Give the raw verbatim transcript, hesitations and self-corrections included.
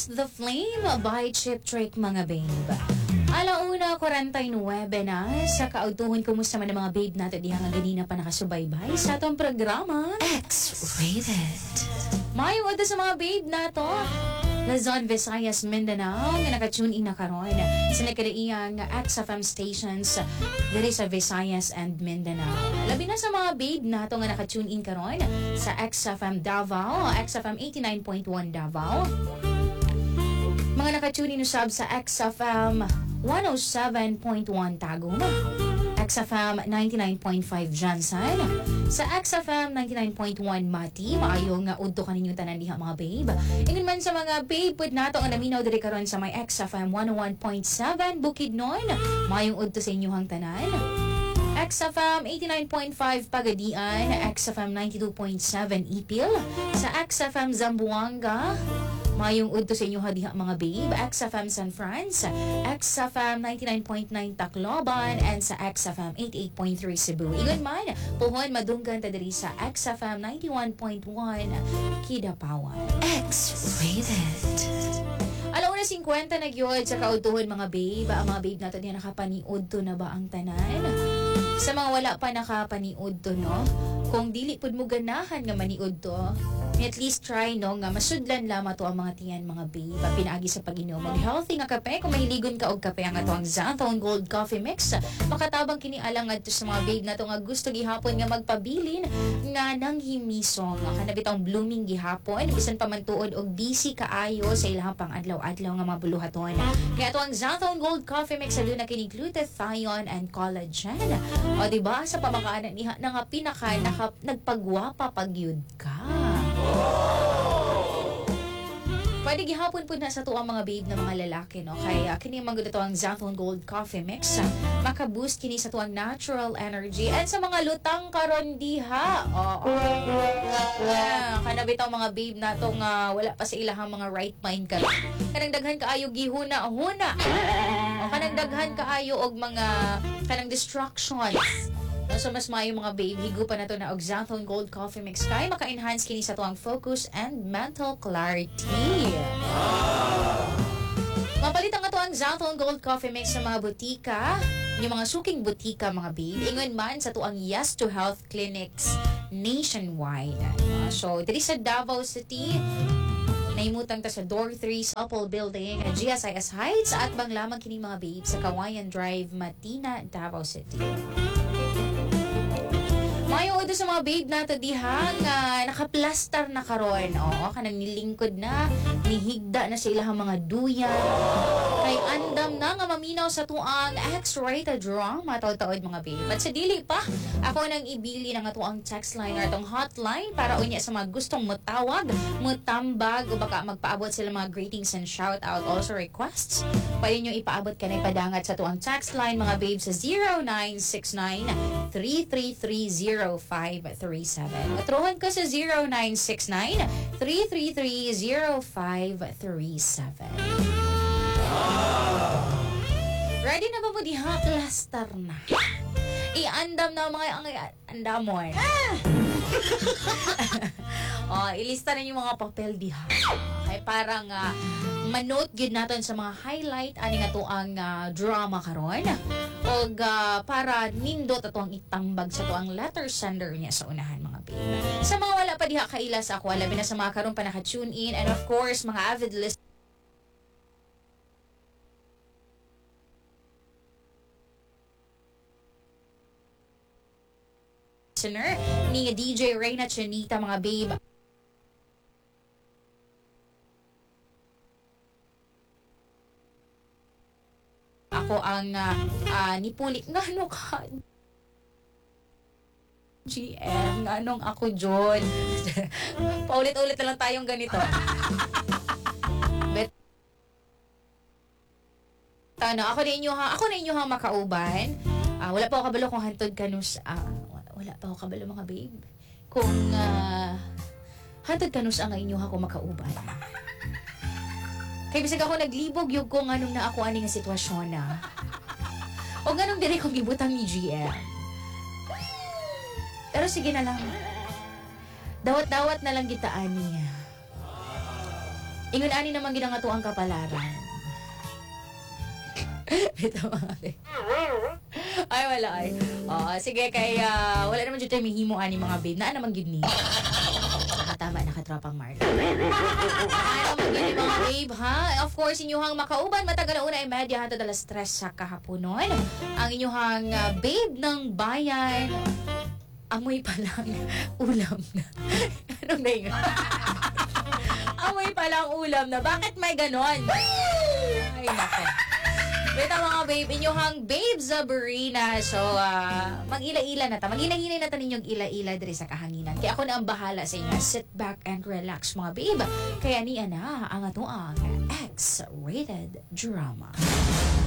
Lost the Flame by Chip Trick, mga babe. Alauna, forty-nine na. Sa kautuhon, kumusta man ang mga babe natin diha nga ganina pa nakasubaybay sa atong programa X-Rated. Mayong ito sa mga babe nato Luzon, Visayas, Mindanao nga naka-tune in na karon sa nakadaiyang X F M stations diri sa Visayas and Mindanao. Labi na sa mga babe nato nga naka-tune in karon sa X F M Davao, X F M eighty-nine point one Davao. Mga naka-tune in usab sa X F M one oh seven point one Tagum, X F M ninety-nine point five Jansan, sa X F M ninety-nine point one Mati. Maayong nga udto kaninyo tanan diha mga babe. Ingon man sa mga babe pud nato ang naminaw diri karon sa may X F M one oh one point seven Bukidnon. Maayong udto sa inyong tanan. X F M eighty-nine point five Pagadian, X F M ninety-two point seven Ipil, sa X F M Zamboanga. Mayong udto sa inyo diha mga babe, X F M San Franz, X F M ninety-nine point nine Tacloban, and sa X F M eighty-eight point three Cebu. Ingon man, puhon madunggan ta diri sa X F M ninety-one point one Kidapawan. X-Rated. Alauna fifty na gyud sa kautuhon mga babe. Ang mga babe nato diha nakapaniud to na ba ang tanan? Sa mga wala pa nakapaniud to, no? Kung dili pud mo ganahan nga maniud to, at least try, no, nga masudlan lama to ang mga tiyan mga babe pinaagi sa pag-inom og healthy nga kape. Kung mahiligon ka og kape ang ato ang Xanthone Gold Coffee Mix, makatabang kini alang adto sa mga babe nato nga gusto gihapon nga magpabilin nga nang himisong kana bitong blooming gihapon bisan pa man tuod og busy kaayo sa ilahang pang adlaw-adlaw nga mga buluhaton. Kaya ato ang Xanthone Gold Coffee Mix aduna kini glutathione and collagen. O diba sa pamakanan niha na nga pinaka naka, nagpagwapa pagyud ka. Pwede gihapon po na sa tuwang mga babe na mga lalaki, no? Kaya kini magud ito ang Xanthone Gold Coffee Mix. Maka-boost kini sa tuwang natural energy and sa mga lutang karon diha. Oo. Yeah, kana bitaw mga babe natong uh, wala pa sa ilahang mga right mind karon. Kanang daghan kaayo gihuna-huna. O kanang daghan kaayo og mga kanang distractions. So mas maayo mga babe, higupan na to na og Xanthone Gold Coffee Mix kay maka-enhance kini sa tuwang focus and mental clarity. Mapalitan nga to ang Xanthone Gold Coffee Mix sa mga butika, yung mga suking butika mga babe. Ingon man sa tuwang Yes to Health clinics nationwide. So diri sa Davao City, naimutang ta sa Door three sa Apple Building, G S I S Heights, at bang lamang kini mga babe sa Kawayan Drive, Matina, Davao City. Mayo ito sa mga babe nato diha nga nakaplastar na karon. Oo, kanang nilingkod na, nihigda na sa ilahang mga duyan. Kay andam na nga maminaw sa tuang X-rated drama taod-taod mga babe. At sa dili pa, ako nang ibili ng atuang text line or itong hotline para unya sa mga gustong matawag, matambag, o baka magpaabot sila mga greetings and shout out, also requests. Pwede nyo ipaabot ka na ipadangat sa tuang text line mga babe sa zero nine six nine three three three zero five three seven. Matruhan ko sa zero nine six nine three three three zero five three seven. Ready na ba mo diha? Plaster na. I-andam na mga ang andamon. Oh, ilista na yung mga papel diha. Okay, parang uh, manote gid naton sa mga highlight ani nga to ang uh, drama karon. Og uh, para nindot ato ang itambag sa to ang letter sender niya sa unahan mga babe. Sa mga wala pa diha kaila sa ako, labi na sa mga karon pa naka-tune in, and of course mga avid listeners ni D J Reyna Chinita mga babe. Ako ang uh, uh, nipulik nga ano ka G M, nga anong ako John. Paulit-ulit na lang tayong ganito. Bet Tano, ako na inyo ha, ako na inyo ha makauban. Uh, wala pa ako kabalo kung hantod kanus ah uh, wala pa ako kabalo mga babe. Kung uh, hantod kanus ang inyo ha ko makauban. Kaya bisag ako naglibog yung kung anong na ako ani nga sitwasyon na. O ganong dire kong gibutang ni G M. Pero sige na lang. Dawat-dawat na lang kita ani. Ingon ani naman gid ang ato ang kapalaran. Ito mga babe. Ay, wala ay. Oh, sige, kay ah, wala naman dyan tayo mihimo ani mga babe. Naan naman yun ni. Nakatama, nakatropang Marla. Ay, naman yun ni mga babe, ha? Of course, inyuhang makauban, matagal na una ay medya hantod alas tres sa kahaponon. Ang inyuhang ah, babe ng bayan, amoy pa lang ulam na. Anong na yun? Amoy pa lang ulam na. Bakit may ganon? Ay, nako. Wait mga babe, inyong babe Zabarina. So, uh, mag-ila-ila na ta. Mag-ina-hinay na ta ninyong ila-ila diri sa kahanginan. Kaya ako na ang bahala sa inyo. Sit back and relax mga babe. Kaya niya na ang atoang X-rated drama.